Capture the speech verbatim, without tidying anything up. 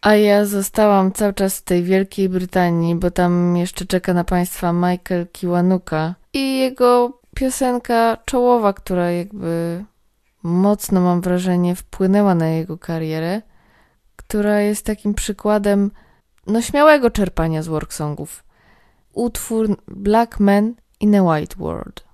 A ja zostałam cały czas w tej Wielkiej Brytanii, bo tam jeszcze czeka na państwa Michael Kiwanuka i jego piosenka czołowa, która jakby mocno, mam wrażenie, wpłynęła na jego karierę, która jest takim przykładem no śmiałego czerpania z worksongów. Utwór Black Man in a White World.